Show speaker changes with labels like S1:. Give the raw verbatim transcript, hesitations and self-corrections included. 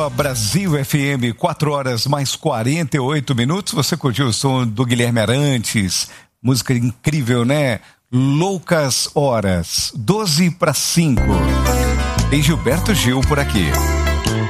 S1: Brasil F M, quatro horas mais quarenta e oito minutos. Você curtiu o som do Guilherme Arantes, música incrível, né? Loucas Horas, doze para cinco. Tem Gilberto Gil por aqui.